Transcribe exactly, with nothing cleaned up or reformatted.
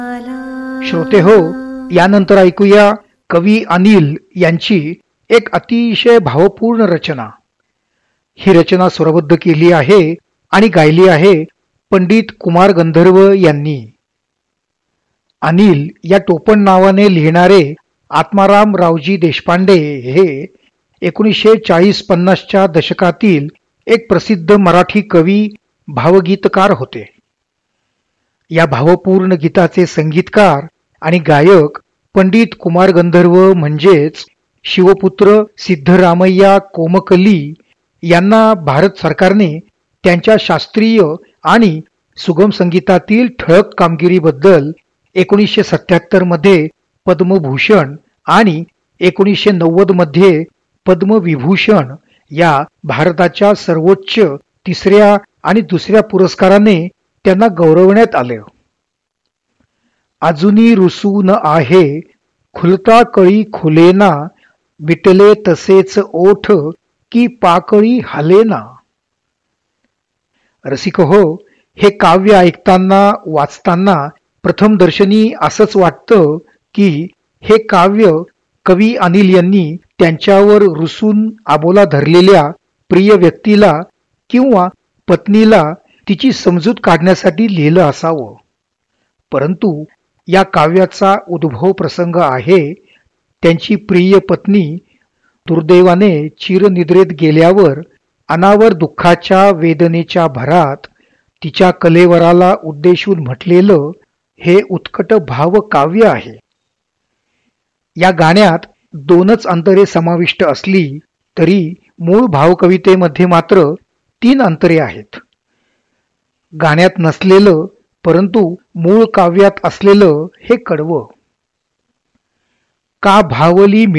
श्रोते हो, यानंतर ऐकूया कवी अनिल यांची एक अतिशय भावपूर्ण रचना. ही रचना स्वरबद्ध केली आहे आणि गायली आहे पंडित कुमार गंधर्व यांनी. अनिल या टोपण नावाने लिहिणारे आत्माराम रावजी देशपांडे हे एकोणीसशे चाळीस पन्नासच्या दशकातील एक प्रसिद्ध मराठी कवी भावगीतकार होते. या भावपूर्ण गीताचे संगीतकार आणि गायक पंडित कुमार गंधर्व म्हणजेच शिवपुत्र सिद्धरामय्या कोमकली यांना भारत सरकारने त्यांच्या शास्त्रीय आणि सुगम संगीतातील ठळक कामगिरीबद्दल एकोणीसशे सत्याहत्तर मध्ये पद्मभूषण आणि एकोणीसशे नव्वद मध्ये पद्मविभूषण या भारताच्या सर्वोच्च तिसऱ्या आणि दुसऱ्या पुरस्काराने त्यांना गौरवण्यात आले. अजुनी रुसून आहे खुलता कळी खुलेना, मिटले तसेच ओठ की पाकळी हलेना. रसिक हो, हे काव्य ऐकताना वाचताना प्रथम दर्शनी असंच वाटतं की हे काव्य कवी अनिल यांनी त्यांच्यावर रुसून आबोला धरलेल्या प्रिय व्यक्तीला किंवा पत्नीला तिची समजूत काढण्यासाठी लिहिलं असावं. परंतु या काव्याचा उद्भव प्रसंग आहे त्यांची प्रिय पत्नी दुर्दैवाने चिरनिद्रेत गेल्यावर अनावर दुःखाच्या वेदनेच्या भरात तिच्या कलेवराला उद्देशून म्हटलेलं हे उत्कट भाव काव्य आहे. या गाण्यात दोनच अंतरे समाविष्ट असली तरी मूळ भावकवितेमध्ये मात्र तीन अंतरे आहेत. गाण्यात नसलेलं परंतु मूळ काव्यात असलेलं हे कडवं. का भावली